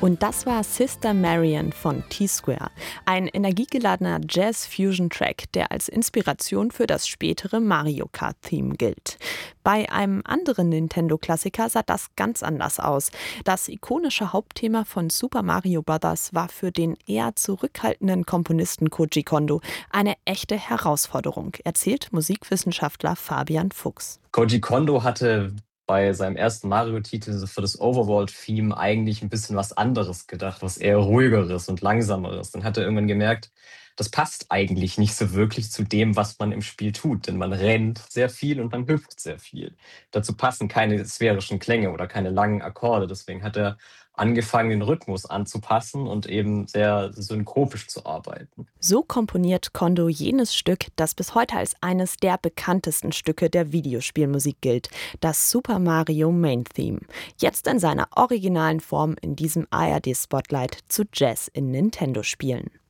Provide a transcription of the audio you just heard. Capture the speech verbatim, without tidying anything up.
Und das war Sister Marian von T-Square, ein energiegeladener Jazz-Fusion-Track, der als Inspiration für das spätere Mario Kart-Theme gilt. Bei einem anderen Nintendo-Klassiker sah das ganz anders aus. Das ikonische Hauptthema von Super Mario Bros. War für den eher zurückhaltenden Komponisten Koji Kondo eine echte Herausforderung, erzählt Musikwissenschaftler Fabian Fuchs. Koji Kondo hatte bei seinem ersten Mario-Titel für das Overworld-Theme eigentlich ein bisschen was anderes gedacht, was eher ruhigeres und langsameres. Dann hat er irgendwann gemerkt, das passt eigentlich nicht so wirklich zu dem, was man im Spiel tut, denn man rennt sehr viel und man hüpft sehr viel. Dazu passen keine sphärischen Klänge oder keine langen Akkorde. Deswegen hat er angefangen, den Rhythmus anzupassen und eben sehr synkopisch zu arbeiten. So komponiert Kondo jenes Stück, das bis heute als eines der bekanntesten Stücke der Videospielmusik gilt, das Super Mario Main Theme. Jetzt in seiner originalen Form in diesem A R D-Spotlight zu Jazz in Nintendo-Spielen.